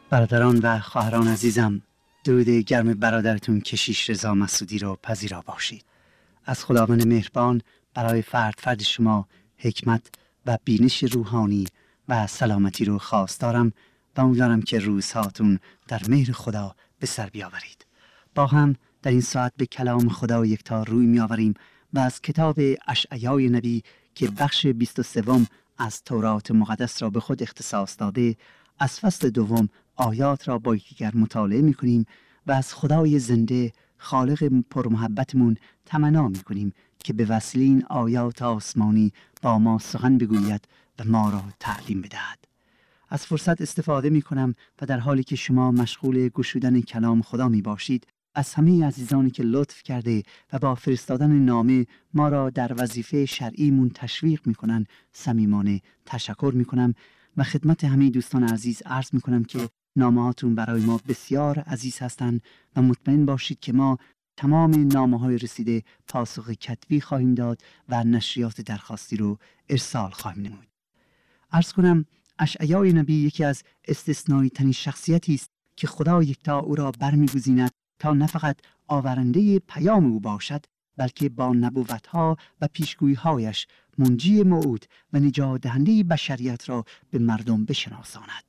برادران و خواهران عزیزم، درود گرم برادرتون کشیش رضا مسعودی رو پذیرا باشید. از خداوند مهربان برای فرد شما حکمت و بینش روحانی و سلامتی رو خواستارم و امیدوارم که روزهاتون در مهر خدا به سر بیاورید. با هم در این ساعت به کلام خدا یکتا روی می‌آوریم و از کتاب اشعیای نبی که بخش 23 از تورات مقدس را به خود اختصاص داده، از فصل 2 آیات را با یکدیگر مطالعه می‌کنیم و از خدای زنده خالق پرمحبتمون تمنا می‌کنیم که به وسیله این آیات آسمانی با ما سخن بگوید و ما را تعلیم بدهد. از فرصت استفاده می‌کنم و در حالی که شما مشغول گشودن کلام خدا می‌باشید، از همه عزیزانی که لطف کرده و با فرستادن نامه ما را در وظیفه شرعیمون تشویق می‌کنن صمیمانه تشکر می‌کنم و خدمت همه دوستان عزیز عرض می‌کنم که نامه‌هاتون برای ما بسیار عزیز هستند و مطمئن باشید که ما تمام نامه‌های رسیده پاسخ کتبی خواهیم داد و نشریات درخواستی رو ارسال خواهیم نمود. عرض کنم اشعیای نبی یکی از استثنایی ترین شخصیتی است که خدا یکتا او را برمی‌گزیند تا نه فقط آورنده پیام او باشد، بلکه با نبوت‌ها و پیشگویی‌هایش منجی موعود و نجات دهنده بشریت را به مردم بشناساند.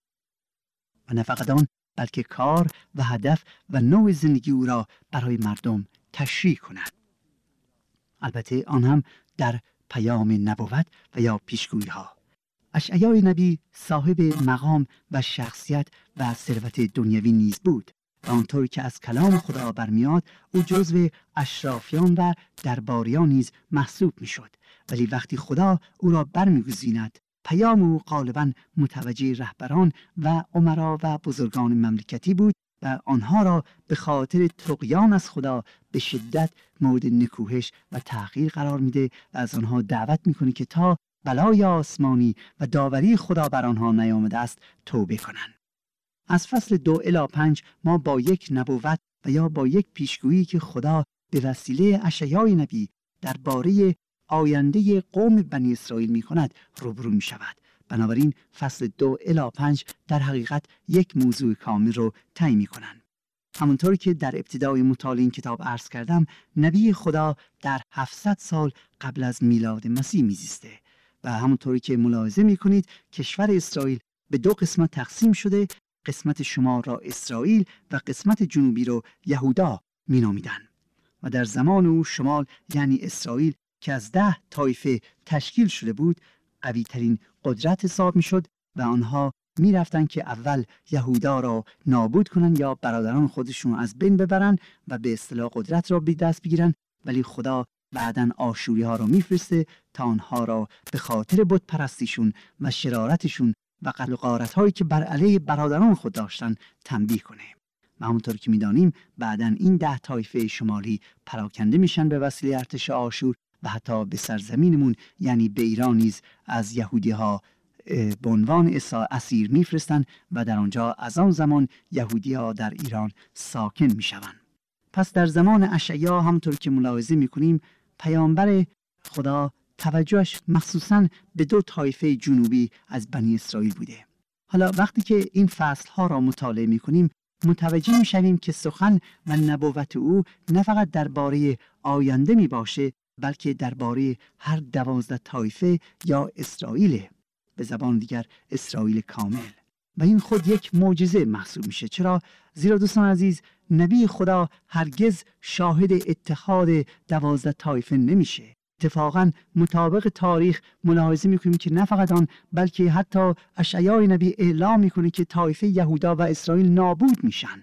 و نه فقط آن، بلکه کار و هدف و نوع زندگی او را برای مردم تشریح کند. البته آن هم در پیام نبوت و یا پیشگویی‌ها. اشعیای نبی صاحب مقام و شخصیت و ثروت دنیوی نیز بود و آنطور که از کلام خدا برمیاد او جزو اشرافیان و درباریان نیز محسوب میشد، ولی وقتی خدا او را برمیگزیند پیام او غالباً متوجه رهبران و امرا و بزرگان مملکتی بود و آنها را به خاطر طغیان از خدا به شدت مورد نکوهش و تحقیر قرار میده و از آنها دعوت میکنه که تا بلای آسمانی و داوری خدا بر آنها نیامده است توبه کنند. از فصل 2 الی 5 ما با یک نبوت و یا با یک پیشگویی که خدا به وسیله اشعیای نبی درباره آینده قوم بنی اسرائیل می کند روبرو می شود. بنابراین فصل 2 الی 5 در حقیقت یک موضوع کامل رو تعیین می کنند. همونطور که در ابتدای مطالعه این کتاب عرض کردم، نبی خدا در 700 سال قبل از میلاد مسیح میزیسته و همونطوری که ملاحظه می کنید کشور اسرائیل به 2 قسمت تقسیم شده. قسمت شمال را اسرائیل و قسمت جنوبی را یهودا می نامیدن. و در زمان او شمال یعنی اسرائیل که از 10 طایفه تشکیل شده بود قوی ترین قدرت حساب می شد و آنها می رفتن که اول یهودا را نابود کنن یا برادران خودشون از بین ببرن و به اصطلاح قدرت را به دست بگیرن، ولی خدا بعداً آشوری ها را میفرسته تا آنها را به خاطر بت پرستیشون و شرارتشون و قتل و غارت هایی که بر علیه برادران خود داشتن تنبیه کنه. و همونطور که میدانیم بعداً این 10 طایفه شمالی پراکنده میشن به وسیله ارتش آشور و حتی به سرزمینمون یعنی به ایران نیز از یهودی ها به عنوان اسیر میفرستن و در آنجا از آن زمان یهودی ها در ایران ساکن میشوند. پس در زمان اشعیا همونطور که ملاحظه میکنیم پیامبر خدا توجهش مخصوصاً به 2 طایفه جنوبی از بنی اسرائیل بوده. حالا وقتی که این فصلها را مطالعه میکنیم متوجه میشویم که سخن و نبوت او نه فقط درباره آینده میباشه، بلکه درباره هر 12 طایفه یا اسرائیل، به زبان دیگر اسرائیل کامل. و این خود یک معجزه محسوب میشه. چرا؟ زیرا دوستان عزیز نبی خدا هرگز شاهد اتحاد 12 طایفه نمیشه. اتفاقاً مطابق تاریخ ملاحظه میکنیم که نه فقط آن، بلکه حتی اشعیای نبی اعلام میکنه که طایفه یهودا و اسرائیل نابود میشن،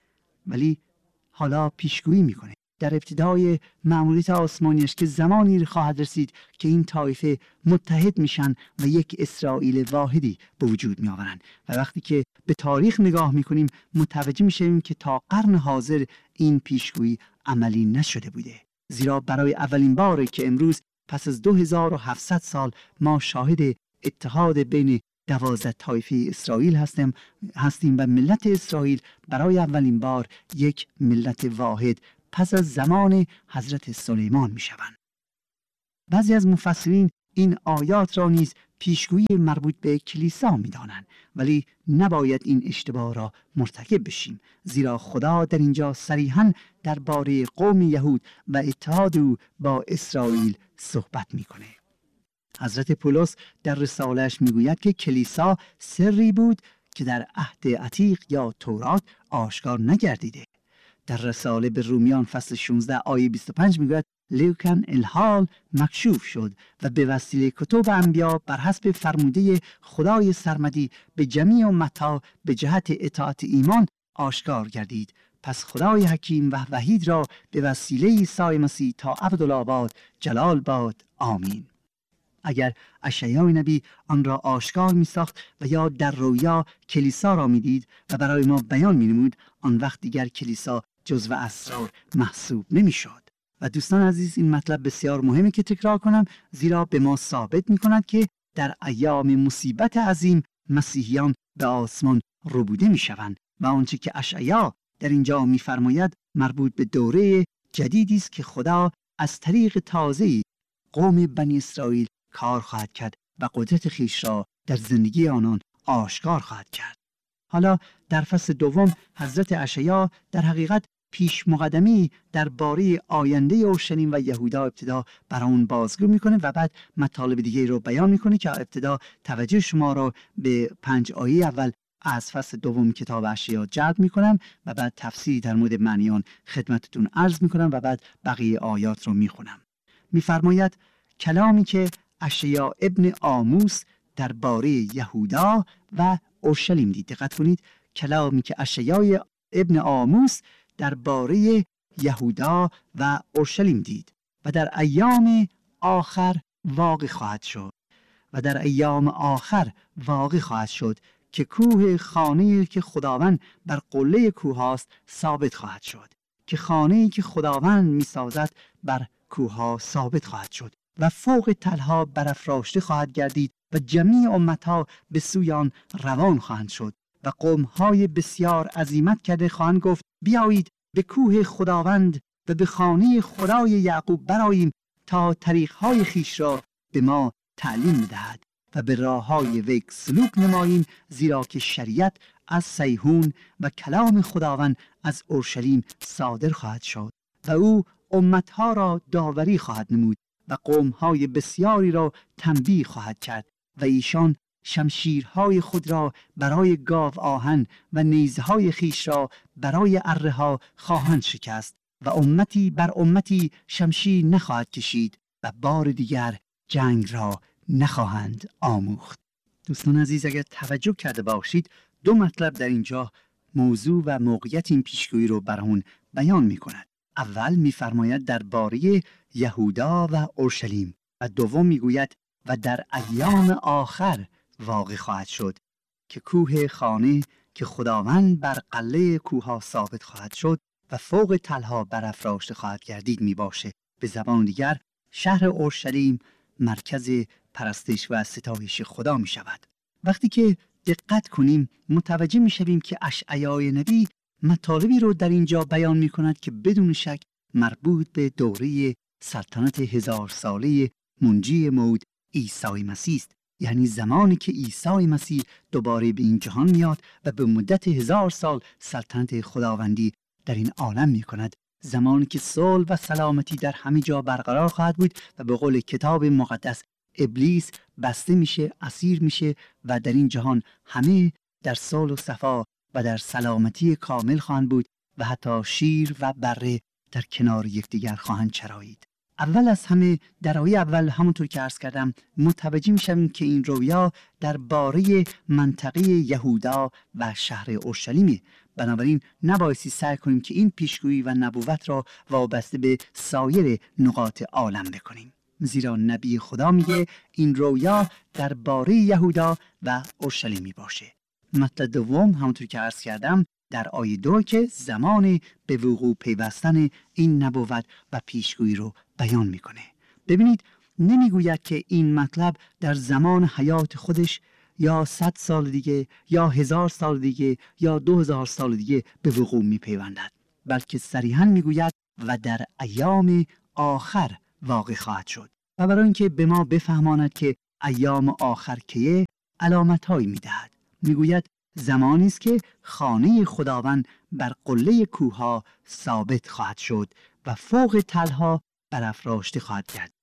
ولی حالا پیشگویی میکنه در ابتدای مأموریت آسمانیش که زمانی خواهد رسید که این طایفه متحد میشن و یک اسرائیل واحدی به وجود میآورن. و وقتی که به تاریخ نگاه میکنیم متوجه میشیم که تا قرن حاضر این پیشگویی عملی نشده بوده، زیرا برای اولین باره که امروز پس از 2700 سال ما شاهد اتحاد بین 12 طایفه اسرائیل هستیم و ملت اسرائیل برای اولین بار یک ملت واحد پس از زمان حضرت سلیمان می شوند. بعضی از مفسرین این آیات را نیز پیشگویی مربوط به کلیسا می‌دانند، ولی نباید این اشتباه را مرتکب بشیم، زیرا خدا در اینجا صریحاً درباره قوم یهود و اتحاد او با اسرائیل صحبت می‌کنه. حضرت پولس در رساله‌اش میگوید که کلیسا سری بود که در عهد عتیق یا تورات آشکار نگردیده. در رساله به رومیان فصل 16 آیه 25 میگوید لیکن الحال مکشوف شد و به وسیله کتب انبیا بر حسب فرموده خدای سرمدی به جمیع امتها به جهت اطاعت ایمان آشکار گردید. پس خدای حکیم و وحید را به وسیله عیسی مسیح تا ابدالآباد جلال باد. آمین. اگر اشعیا نبی آن را آشکار می ساخت و یا در رویا کلیسا را می دید و برای ما بیان می نمود، آن وقت دیگر کلیسا جزو اسرار محسوب نمی شد. و دوستان عزیز، این مطلب بسیار مهمه که تکرار کنم، زیرا به ما ثابت می کند که در ایام مصیبت عظیم مسیحیان به آسمان ربوده می شوند و آنچه که اشعیا در اینجا می فرماید مربوط به دوره جدیدی است که خدا از طریق تازه‌ای قوم بنی اسرائیل کار خواهد کرد و قدرت خویش را در زندگی آنان آشکار خواهد کرد. حالا در فصل دوم حضرت اشعیا در حقیقت پیش مقدمی درباره آینده اورشلیم و یهودا ابتدا بر آن بازگو میکنه و بعد مطالب دیگه رو بیان میکنه که ابتدا توجه شما رو به 5 آیه اول از فصل دوم کتاب اشعیا جلب میکنم و بعد تفسیری در مورد معنی آن خدمتتون عرض میکنم و بعد بقیه آیات رو میخونم. میفرماید کلامی که اشعیا ابن آموس درباره یهودا و اورشلیم دید. دقت کنید، کلامی که اشعیا ابن آموس درباره یهودا و اورشلیم دید و در ایام آخر واقع خواهد شد و در ایام آخر واقع خواهد شد که کوه خانه‌ای که خداوند بر قله کوه است ثابت خواهد شد، که خانه‌ای که خداوند می‌سازد بر کوه‌ها ثابت خواهد شد و فوق تلها برافراشته خواهد گردید و جمیع امتها به سوی آن روان خواهند شد و قوم‌های بسیار عزیمت کرده خواهند گفت بیایید به کوه خداوند و به خانه خدای یعقوب برآییم تا طریق‌های خویش را به ما تعلیم بدهد و به راه‌های وی سلوک نماییم، زیرا که شریعت از صیهون و کلام خداوند از اورشلیم صادر خواهد شد و او امتها را داوری خواهد نمود و قوم‌های بسیاری را تنبیه خواهد کرد و ایشان شمشیرهای خود را برای گاو آهن و نیزهای خیش را برای اره ها خواهند شکست و امتی بر امتی شمشیر نخواهد کشید و بار دیگر جنگ را نخواهند آموخت. دوستان عزیز، اگر توجه کرده باشید 2 مطلب در اینجا موضوع و موقعیت این پیشگویی رو برامون بیان می کند. اول می‌فرماید درباره یهودا و اورشلیم و دوم میگوید و در ایام آخر واقع خواهد شد که کوه خانه که خداوند بر قله کوه‌ها ثابت خواهد شد و فوق تلها برافراشته خواهد گردید می باشه. به زبان دیگر شهر اورشلیم مرکز پرستش و ستایش خدا می شود. وقتی که دقت کنیم متوجه می شویم که اشعیای نبی مطالبی رو در اینجا بیان می کند که بدون شک مربوط به دوره سلطنت 1000 ساله منجی موعود عیسی مسیح است. یعنی زمانی که عیسی مسیح دوباره به این جهان میاد و به مدت 1000 سال سلطنت خداوندی در این عالم می کند، زمانی که صلح و سلامتی در همه جا برقرار خواهد بود و به قول کتاب مقدس ابلیس بسته میشه، اسیر میشه و در این جهان همه در صلح و صفا و در سلامتی کامل خواهند بود و حتی شیر و بره در کنار یکدیگر خواهند چرایید. اول از همه در آیه اول همونطور که عرض کردم متوجه میشویم که این رویا درباره منطقه یهودا و شهر اورشلیمه. بنابراین نبایستی سعی کنیم که این پیشگویی و نبوت را وابسته به سایر نقاط عالم بکنیم، زیرا نبی خدا میگه این رویا درباره یهودا و اورشلیم باشه. مطلب دوم همونطور که عرض کردم در آیه 2 که زمان به وقوع پیوستن این نبوت و پیشگویی رو بیان میکنه. ببینید نمیگوید که این مطلب در زمان حیات خودش یا 100 سال دیگه یا 1000 سال دیگه یا 2000 سال دیگه به وقوع میپیوندد، بلکه صریحاً میگوید و در ایام آخر واقع خواهد شد. و برای اینکه به ما بفهماند که ایام آخر که علامت‌هایی می‌دهد. می‌گوید زمانی است که خانه خداوند بر قله کوه‌ها ثابت خواهد شد و فوق تل‌ها برافراشته خواهد گردید.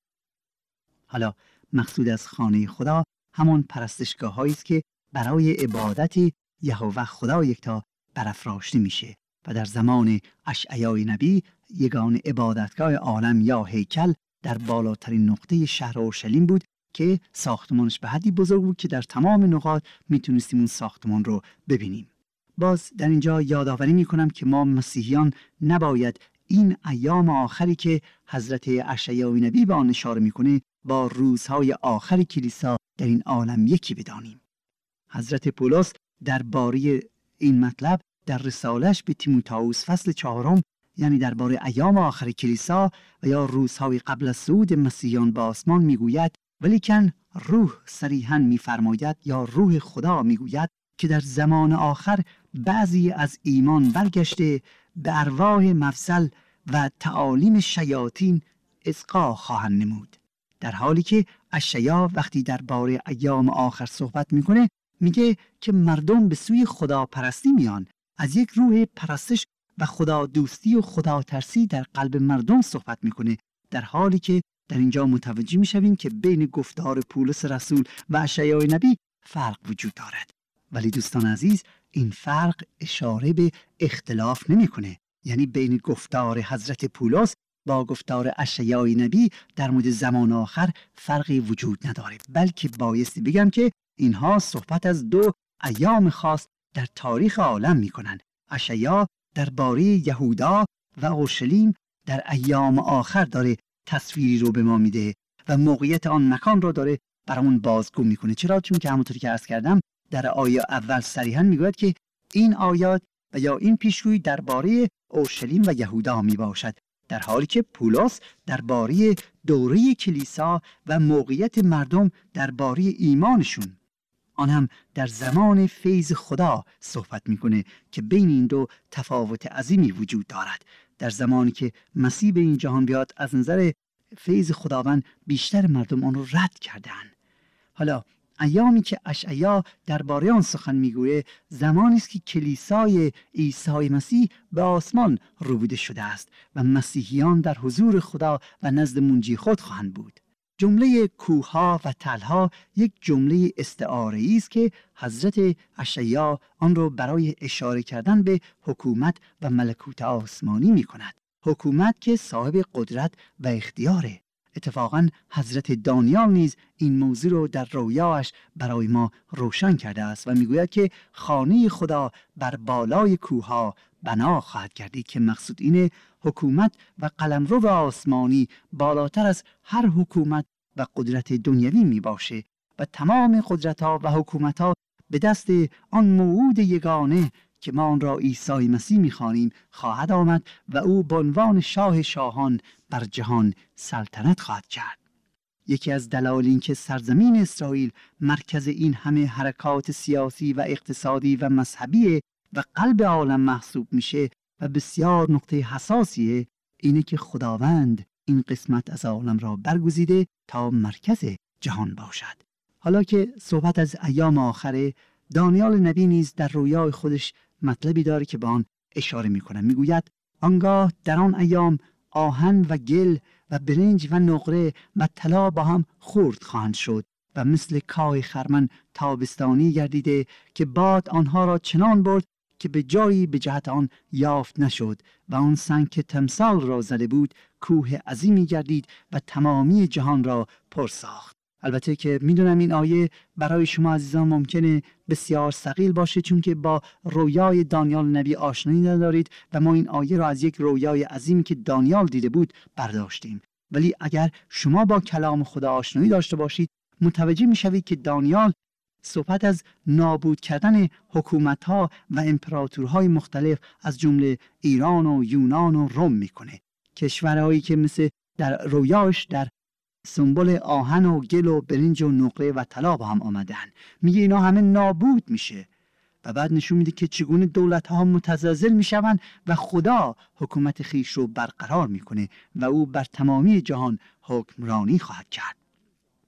حالا مقصود از خانه خدا همان پرستشگاه‌هایی است که برای عبادت یهوه خدا یکتا برافراشته میشه و در زمان اشعیای نبی یگان عبادتگاه عالم یا هیکل در بالاترین نقطه شهر اورشلیم بود که ساختمانش به حدی بزرگ بود که در تمام نقاط میتونستیم اون ساختمان رو ببینیم. باز در اینجا یادآوری میکنم که ما مسیحیان نباید این ایام آخری که حضرت اشعیای نبی به آن اشاره میکنه با روزهای آخر کلیسا در این عالم یکی بدانیم. حضرت پولس درباره این مطلب در رسالش به تیموتائوس فصل 4 یعنی درباره ایام آخر کلیسا و یا روزهای قبل از صعود مسیحیان به آسمان میگوید ولیکن روح صریحاً میفرماید یا روح خدا میگوید که در زمان آخر بعضی از ایمان برگشته به ارواح مفضل و تعالیم شیاطین اصغا خواهند نمود. در حالی که اشعیا وقتی درباره ایام آخر صحبت میکنه میگه که مردم به سوی خدا پرستی میان، از یک روح پرستش و خدا دوستی و خدا ترسی در قلب مردم صحبت میکنه، در حالی که در اینجا متوجه میشویم که بین گفتار پولس رسول و اشعیای نبی فرق وجود دارد. ولی دوستان عزیز این فرق اشاره به اختلاف نمیکنه، یعنی بین گفتار حضرت پولس با گفتار اشعیای نبی در مورد زمان آخر فرقی وجود نداره، بلکه بایستی بگم که اینها صحبت از دو ایام خاص در تاریخ عالم میکنن. اشعیا درباره یهودا و اورشلیم در ایام آخر داره تصویری رو به ما میده و موقعیت آن مکان رو داره برامون بازگو میکنه. چرا؟ چون که همونطوری که عرض کردم در آیه اول صریحاً میگوید که این آیات و یا این پیشگویی درباره اورشلیم و یهودا میباشد، در حالی که پولس درباره دوره کلیسا و موقعیت مردم درباره ایمانشون، آن هم در زمان فیض خدا صحبت میکنه که بین این دو تفاوت عظیمی وجود دارد. در زمانی که مسیح به این جهان بیاد از نظر فیض خداوند بیشتر مردم آن رو رد کردند. حالا ایامی که اشعیا درباره آن سخن میگوید زمانی است که کلیسای عیسی مسیح به آسمان ربوده شده است و مسیحیان در حضور خدا و نزد منجی خود خواهند بود. جمله کوه‌ها و تل‌ها یک جمله استعاره‌ای است که حضرت اشعیا آن را برای اشاره کردن به حکومت و ملکوت آسمانی می‌کند. حکومت که صاحب قدرت و اختیاره. اتفاقاً حضرت دانیال نیز این موضوع رو در رویاش برای ما روشن کرده است و میگوید که خانه خدا بر بالای کوه‌ها بنا خواهد گردید، که مقصود اینه حکومت و قلمرو آسمانی بالاتر از هر حکومت و قدرت دنیوی می باشه و تمام قدرت‌ها و حکومت‌ها به دست آن موعود یگانه که ما آن را عیسی مسیح می‌خوانیم خواهد آمد و او به عنوان شاه شاهان بر جهان سلطنت خواهد کرد. یکی از دلایل این که سرزمین اسرائیل مرکز این همه حرکات سیاسی و اقتصادی و مذهبی و قلب عالم محسوب میشه و بسیار نقطه حساسیه، اینه که خداوند این قسمت از عالم را برگزیده تا مرکز جهان باشد. حالا که صحبت از ایام آخره، دانیال نبی نیز در رویای خودش مطلبی داره که به آن اشاره میکنه. میگوید آنگاه در آن ایام آهن و گل و برنج و نقره و طلا با هم خورد خواهند شد و مثل کاه خرمن تابستانی گردیده که باد آنها را چنان برد که به جایی به جهت آن یافت نشد و آن سنگ که تمثال را زده بود کوه عظیمی گردید و تمامی جهان را پر ساخت. البته که میدونم این آیه برای شما عزیزان ممکنه بسیار ثقیل باشه، چون که با رویای دانیال نبی آشنایی ندارید و ما این آیه را از یک رویای عظیمی که دانیال دیده بود برداشتیم. ولی اگر شما با کلام خدا آشنایی داشته باشید متوجه میشوید که دانیال صحبت از نابود کردن حکومت‌ها و امپراتورهای مختلف از جمله ایران و یونان و روم میکنه، کشورهایی که مثل در رویاش در سمبل آهن و گل و برنج و نقره و طلا با هم آمدن. میگه اینا همه نابود میشه و بعد نشون میده که چگونه دولت‌ها متزلزل میشوند و خدا حکومت خیش رو برقرار میکنه و او بر تمامی جهان حکمرانی خواهد کرد.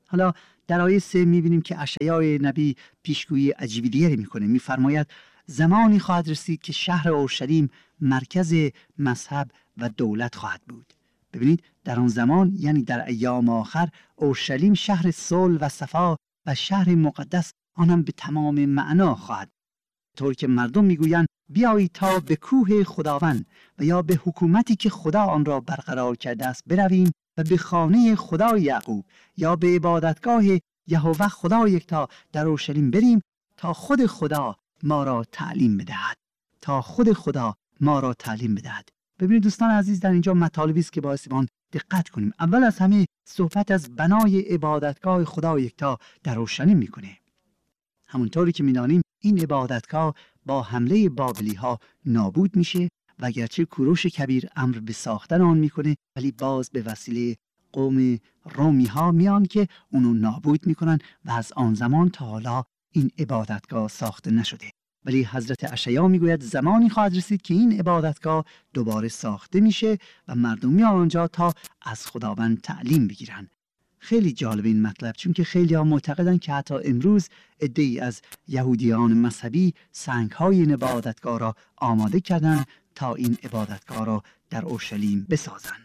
حالا در آیه 3 می‌بینیم که اشعیا نبی پیشگویی عجیبی دیگری می‌کنه. می‌فرماید زمانی خواهد رسید که شهر اورشلیم مرکز مذهب و دولت خواهد بود. ببینید در آن زمان، یعنی در ایام آخر، اورشلیم شهر صلح و صفا و شهر مقدس، آن هم به تمام معنا خواهد، طور که مردم میگویند بیایید تا به کوه خداوند و یا به حکومتی که خدا آن را برقرار کرده است برویم و به خانه خدای یعقوب یا به عبادتگاه یهوه خدا یکتا در اورشلیم بریم تا خود خدا ما را تعلیم بدهد. تا خود خدا ما را تعلیم بدهد. ببینید دوستان عزیز، در اینجا مطالبی است که باعث ما دقت کنیم. اول از همه صحبت از بنای عبادتگاه خدا یکتا در اورشلیم میکنه. همونطوری که می‌دانیم این عبادتگاه با حمله بابلی ها نابود میشه و اگرچه کوروش کبیر امر به ساختن آن میکنه، ولی باز به وسیله قوم رومی ها میان که اونو نابود میکنن و از آن زمان تا حالا این عبادتگاه ساخته نشده. ولی حضرت اشعیا میگوید زمانی خواهد رسید که این عبادتگاه دوباره ساخته میشه و مردم میان آنجا تا از خداوند تعلیم بگیرن. خیلی جالب این مطلب، چون که خیلی ها معتقدن که حتی امروز عده‌ای از یهودیان مذهبی سنگ‌های این عبادتگاه را آماده کردن تا این عبادتگاه را در اورشلیم بسازن.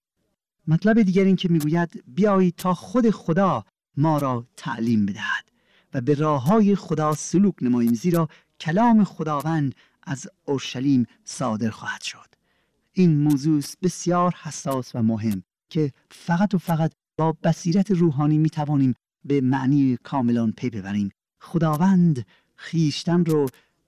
مطلب دیگر این که میگوید بیایید تا خود خدا ما را تعلیم بدهد و به راه‌های خدا سلوک نماییم، زیرا کلام خداوند از اورشلیم صادر خواهد شد. این موضوع بسیار حساس و مهم که فقط و فقط با بصیرت روحانی می توانیم به معنی کاملان پی ببریم. خداوند خیشتن رو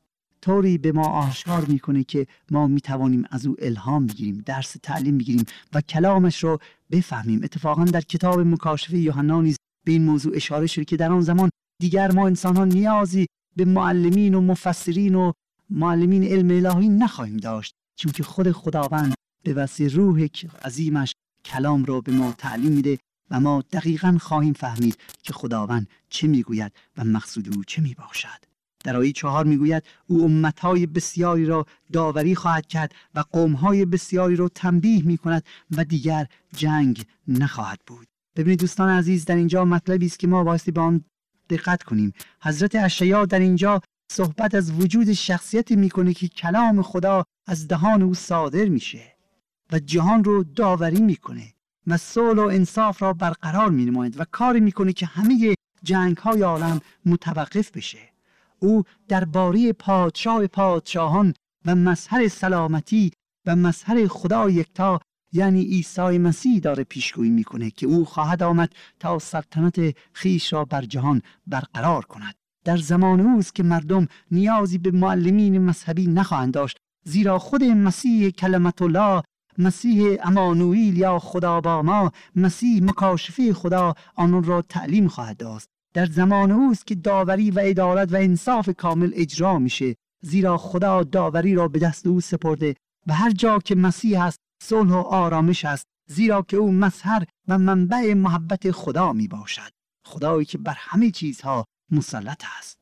طوری به ما آشکار میکنه که ما می توانیم از او الهام بگیریم، درس تعلیم بگیریم و کلامش رو بفهمیم. اتفاقا در کتاب مکاشفه یوحنا نیز به این موضوع اشاره شده که در آن زمان دیگر ما انسان‌ها نیازی به معلمین و مفسرین و معلمین علم الهی نخواهیم داشت، چون که خود خداوند به وسیله روح عظیمش کلام رو به ما تعلیم میده و ما دقیقاً خواهیم فهمید که خداوند چه میگوید و مقصود او چه میباشد. در آیه 4 میگوید او امتهای بسیاری را داوری خواهد کرد و قومهای بسیاری را تنبیه میکند و دیگر جنگ نخواهد بود. ببینید دوستان عزیز، در اینجا مطلبی است که ما بایستی به آن دقت کنیم. حضرت اشعیا در اینجا صحبت از وجود شخصیتی میکنه که کلام خدا از دهان او صادر میشه و جهان رو داوری میکنه و صلح و انصاف را برقرار مینماید و کاری میکنه که همه جنگ‌های عالم متوقف بشه. او درباره پادشاه پادشاهان و مظهر سلامتی و مظهر خدا یکتا یعنی عیسی مسیح داره پیشگویی میکنه که او خواهد آمد تا سلطنت خیش را بر جهان برقرار کند. در زمان اوست که مردم نیازی به معلمین مذهبی نخواهند داشت، زیرا خود مسیح کلمت الله، مسیح امانوئیل یا خدا با ما، مسیح مکاشفه خدا آنان را تعلیم خواهد داد. در زمان اوست که داوری و عدالت و انصاف کامل اجرا میشه، زیرا خدا داوری را به دست او سپرده و هر جا که مسیح است صلح و آرامش است، زیرا که او مظهر و منبع محبت خدا می باشد، خدایی که بر همه چیزها مسلط است.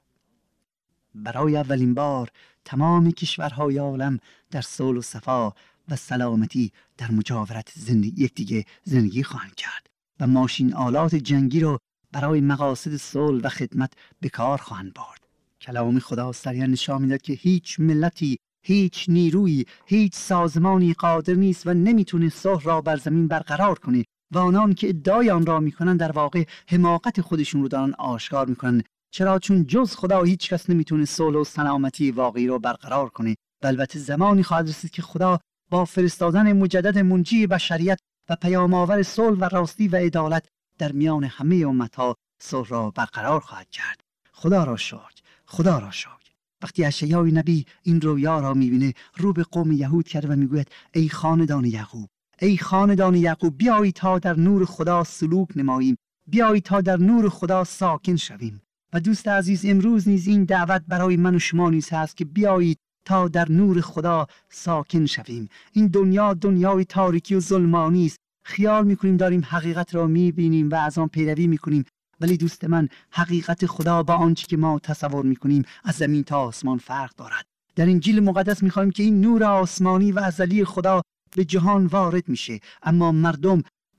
برای اولین بار تمام کشورهای عالم در صلح و صفا و سلامتی در مجاورت یکدیگه زندگی خواهند کرد و ماشین آلات جنگی رو برای مقاصد صلح و خدمت به کار خواهند برد. کلام خدا صریحاً نشان می‌دهد که هیچ ملتی، هیچ نیرویی، هیچ سازمانی قادر نیست و نمیتونه صلح را بر زمین برقرار کنه و آنان که ادعای آن را میکنن در واقع حماقت خودشون رو دارن آشکار میکنن. چرا؟ چون جز خدا هیچ کس نمیتونه صلح و سلامتی واقعی رو برقرار کنه. و البته زمانی خواهد رسید که خدا با فرستادن مجدد منجی بشریت و پیام آور صلح و راستی و عدالت در میان همه امتها صلح را برقرار خواهد کرد. خدا را شکر، خدا را شکر. وقتی اشعیا نبی این رویا را میبینه، رو به قوم یهود کرده و میگوید ای خاندان یعقوب، ای خاندان یعقوب، بیایید تا در نور خدا سلوک نماییم، بیایید تا در نور خدا ساکن شویم. و دوست عزیز، امروز نیز این دعوت برای من و شما نیز هست که بیایید تا در نور خدا ساکن شویم. این دنیا دنیای تاریکی و ظلمانی است. خیال میکنیم داریم حقیقت را میبینیم و از آن پیروی میکنیم، ولی دوست من، حقیقت خدا با آنچه که ما تصور میکنیم از زمین تا آسمان فرق دارد. در انجیل مقدس میخوایم که این نور آسمانی و ازلی خدا به جهان وارد میشه، اما مردم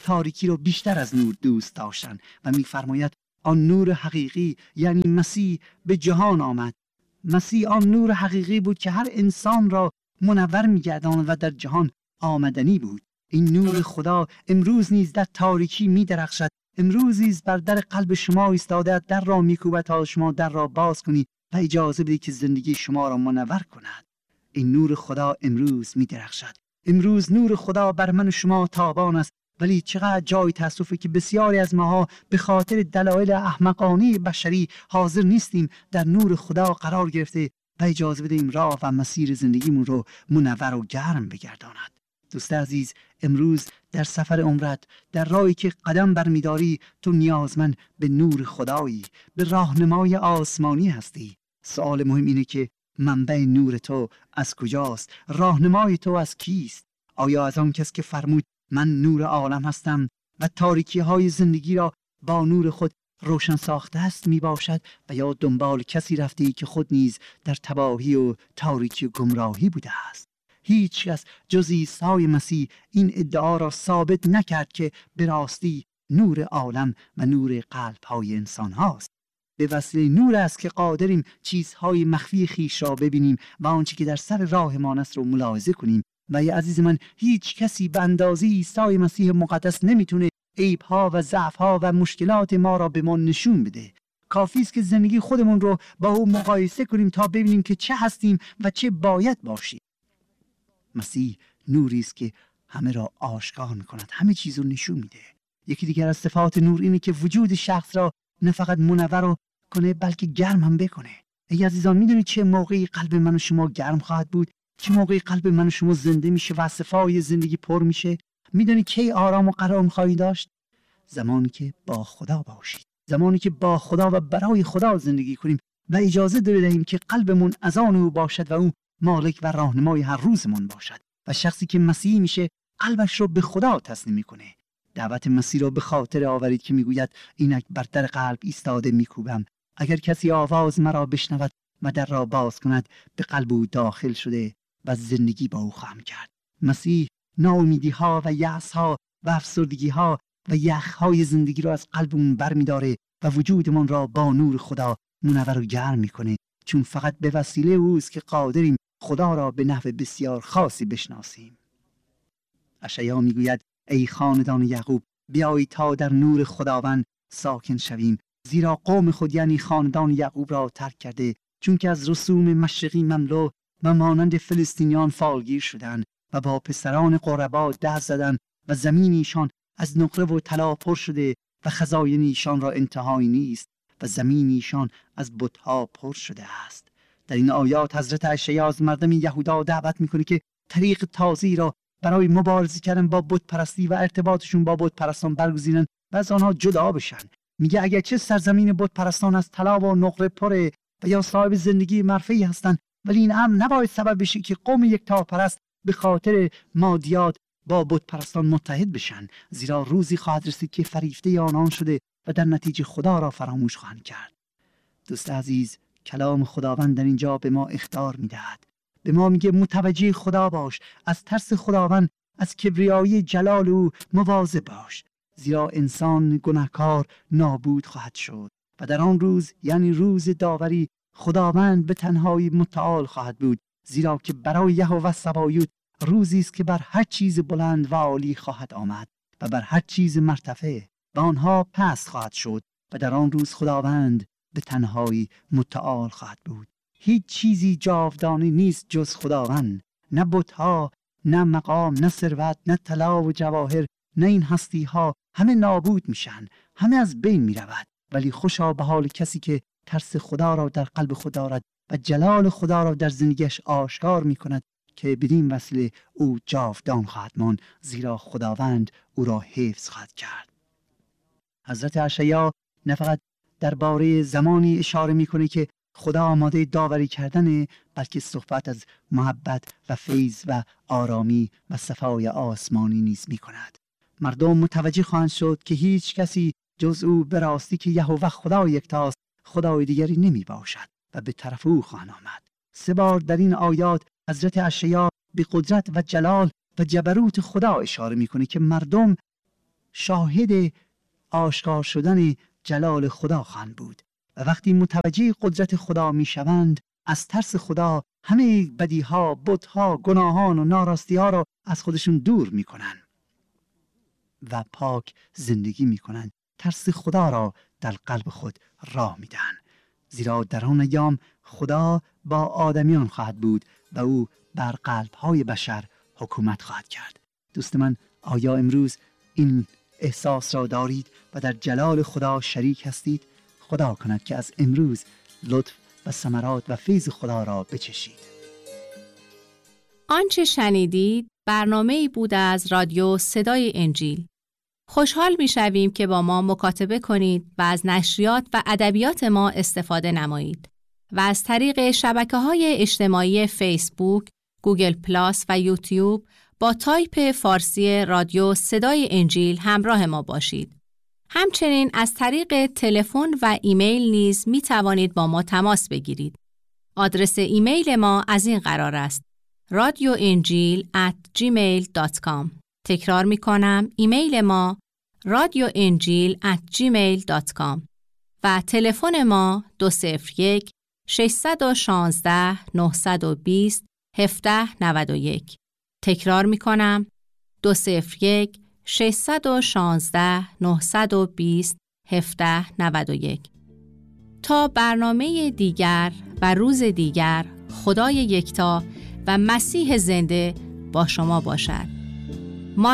تاریکی رو بیشتر از نور دوست داشتن و می‌فرماید آن نور حقیقی یعنی مسیح به جهان آمد. مسیح آن نور حقیقی بود که هر انسان را منور می‌گرداند و در جهان آمدنی بود. این نور خدا امروز نیز در تاریکی می‌درخشد. امروز نیز بر در قلب شما ایستاده، در را می‌کوبد تا شما در را باز کنید و اجازه بدهید که زندگی شما را منور کند. این نور خدا امروز می‌درخشد. امروز نور خدا بر من و شما تابان است، ولی چقدر جای تأسفه که بسیاری از ماها به خاطر دلایل احمقانه بشری حاضر نیستیم در نور خدا قرار گرفته و اجازه بدهیم راه و مسیر زندگیمون رو منور و گرم بگرداند. دوست عزیز، امروز در سفر عمرت، در راهی که قدم برمی‌داری، تو نیازمند به نور خدایی، به راهنمای آسمانی هستی. سوال مهم اینه که منبع نور تو از کجاست؟ راهنمای تو از کیست؟ آیا از آن کس که فرمود من نور عالم هستم و تاریکی های زندگی را با نور خود روشن ساخته است می باشد، و یا دنبال کسی رفتی که خود نیز در تباهی و تاریکی و گمراهی بوده است؟ هیچ کس جز عیسی مسیح این ادعا را ثابت نکرد که به راستی نور عالم و نور قلب های انسان هاست. به وسیله نور است که قادریم چیزهای مخفی خیش را ببینیم و آنچه که در سر راهمان است را ملاحظه کنیم. و ای عزیز من، هیچ کسی به اندازه عیسی مسیح مقدس نمیتونه عیب‌ها و ضعف‌ها و مشکلات ما را به ما نشون بده. کافی است که زندگی خودمون رو با او مقایسه کنیم تا ببینیم که چه هستیم و چه باید باشیم. مسیح نوری است که همه را آشکار می‌کند، همه چیز رو نشون میده. یکی دیگر از صفات نور اینه که وجود شخص را نه فقط منور کنه بلکه گرم هم بکنه. ای عزیزان، میدونید چه موقعی قلب من و شما گرم خواهد بود؟ چه موقعی قلب من و شما زنده میشه و صفای زندگی پر میشه؟ میدونید کی آرام و قرار خواهید داشت؟ زمانی که با خدا باشید، زمانی که با خدا و برای خدا زندگی کنیم و اجازه بدهیم که قلبمون از آن او باشد و او مالک و راهنمای هر روزمون باشد. و شخصی که مسیحی میشه قلبش رو به خدا تسلیم میکنه. دعوت مسیح را به خاطر آورید که میگوید اینک بر در قلب ایستاده میکوبم، اگر کسی آواز مرا بشنود و در را باز کند، به قلب او داخل شده و زندگی با او خواهم کرد. مسیح ناامیدی ها و یأس ها و افسردگی ها و یخ های زندگی را از قلبمون برمیداره و وجودمون را با نور خدا منور و گرم میکنه، چون فقط به وسیله اوست که قادریم خدا را به نحو بسیار خاصی بشناسیم. اشعیا میگوید ای خاندان یعقوب، بیایید تا در نور خداوند ساکن شویم، زیرا قوم خود یعنی خاندان یعقوب را ترک کرده، چون که از رسوم مشرقی مملو و مانند فلسطینیان فالگیر شدند و با پسران قربا دست زدند و زمین ایشان از نقره و طلا پر شده و خزاین ایشان را انتهایی نیست و زمین ایشان از بت‌ها پر شده است. در این آیات حضرت اشعیا از مردم یهودا دعوت میکنه که طریق تازه‌ای را برای مبارزه کردن با بت پرستی و ارتباطشون با بت پرستان برگزینن و از آنها جدا بشن. میگه اگر چه سرزمین بت پرستان از طلا و نقره پره و یا صاحب زندگی مرفی هستند، ولی این امر نباید سبب بشه که قوم یکتاپرست به خاطر مادیات با بت پرستان متحد بشن، زیرا روزی خواهد رسید که فریفته آنان شده و در نتیجه خدا را فراموش خواهند کرد. دوست عزیز، کلام خداوند در اینجا به ما اخطار میدهد، به ما میگه متوجه خدا باش، از ترس خداوند، از کبریایی جلال او مواظب باش، زیرا انسان گناهکار نابود خواهد شد و در آن روز یعنی روز داوری خداوند به تنهایی متعال خواهد بود، زیرا که برای یهوه سبایوت روزی است که بر هر چیز بلند و عالی خواهد آمد و بر هر چیز مرتفع و آنها پست خواهد شد و در آن روز خداوند به تنهایی متعال خواهد بود. هیچ چیزی جاودانه نیست جز خداوند، نه بت‌ها، نه مقام، نه ثروت، نه طلا و جواهر، نه این هستی ها، همه نابود میشن، همه از بین میرود. ولی خوشا به حال کسی که ترس خدا را در قلب خود دارد و جلال خدا را در زندگیش آشکار میکند، که بدین وسیله او جاودان خواهد ماند، زیرا خداوند او را حفظ خواهد کرد. حضرت اشعیا نه فقط درباره زمانی اشاره میکنه که خدا آماده داوری کردنه، بلکه صحبت از محبت و فیض و آرامی و صفای آسمانی نیز میکند. مردم متوجه خواهند شد که هیچ کسی جز او به راستی که یهوه خدا یکتاست، خدای دیگری نمی باشد و به طرف او خواهند آمد. 3 بار در این آیات حضرت اشعیا به قدرت و جلال و جبروت خدا اشاره میکنه که مردم شاهد آشکار شدن جلال خدا خواهند بود و وقتی متوجه قدرت خدا می شوند از ترس خدا همه بدیها، بتها، گناهان و ناراستی ها را از خودشون دور می کنن و پاک زندگی می کنن. ترس خدا را در قلب خود راه می دهن، زیرا در آن ایام خدا با آدمیان خواهد بود و او بر قلب‌های بشر حکومت خواهد کرد. دوست من، آیا امروز این احساس را دارید و در جلال خدا شریک هستید؟ خدا کند که از امروز لطف و ثمرات و فیض خدا را بچشید. آنچه شنیدید برنامه‌ای بود از رادیو صدای انجیل. خوشحال می‌شویم که با ما مکاتبه کنید و از نشریات و ادبیات ما استفاده نمایید و از طریق شبکه‌های اجتماعی فیسبوک، گوگل پلاس و یوتیوب با تایپ فارسی رادیو صدای انجیل همراه ما باشید. همچنین از طریق تلفن و ایمیل نیز می توانید با ما تماس بگیرید. آدرس ایمیل ما از این قرار است: radioinjil@gmail.com. تکرار می کنم، ایمیل ما radioinjil@gmail.com و تلفن ما 201 616 920 1791. تکرار می کنم، 201 616 920 1791. تا برنامه دیگر و روز دیگر، خدای یکتا و مسیح زنده با شما باشد.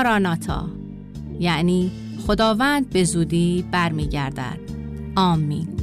ماراناتا، یعنی خداوند به زودی برمیگردد. آمین.